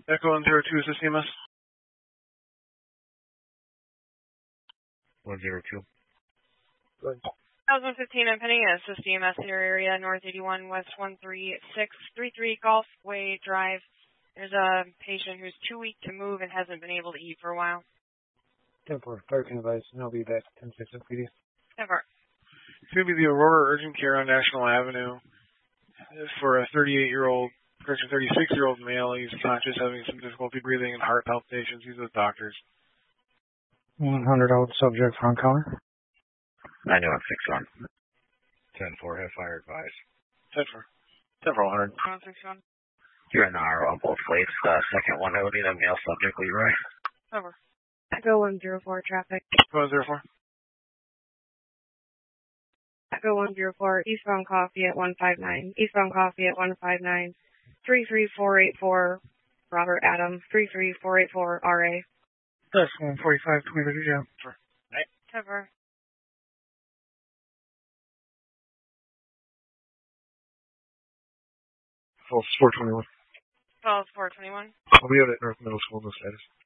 Echo 102, is this EMS? 102. Go ahead. 1015, I'm pending a assist EMS in your area, North 81 West 13633 Golfway Drive. There's a patient who's too weak to move and hasn't been able to eat for a while. 10-4, parking device, and I'll be back at 10-6 PD. 10-4. It's going to be the Aurora Urgent Care on National Avenue for a 36-year-old male. He's conscious, having some difficulty breathing and heart palpitations. He's with doctors. 100 out subject front counter. 9161. 10-4, have fire advice. 10-4. 10-4, 100. 161. You're in the RO on both plates. Second one, that would be the male subject, Leroy. 10-4. Echo 104, traffic. 104. Echo 104, eastbound coffee at 159. Eastbound coffee at 159. 33484, Robert Adam. 33484, RA. That's 145, 20 jump. 10-4. Falls 421. Falls 421. I'll be out at North Middle School in the status.